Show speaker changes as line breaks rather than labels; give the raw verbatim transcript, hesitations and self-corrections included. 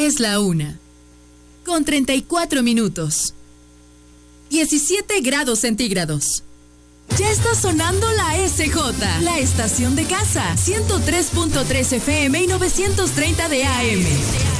Es la una, con treinta y cuatro minutos. diecisiete grados centígrados. Ya está sonando la S J, la estación de casa, ciento tres punto tres F M y novecientos treinta de A M.